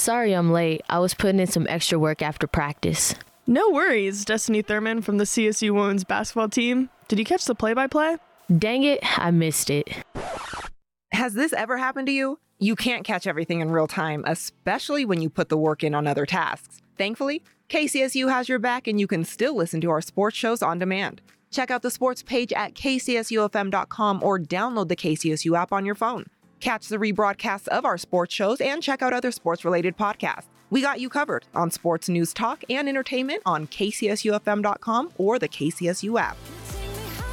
Sorry I'm late. I was putting in some extra work after practice. No worries, Destiny Thurman from the CSU women's basketball team. Did you catch the play-by-play? Dang it, I missed it. Has this ever happened to you? You can't catch everything in real time, especially when you put the work in on other tasks. Thankfully, KCSU has your back and you can still listen to our sports shows on demand. Check out the sports page at kcsufm.com or download the KCSU app on your phone. Catch the rebroadcasts of our sports shows and check out other sports-related podcasts. We got you covered on sports news, talk, and entertainment on kcsufm.com or the KCSU app.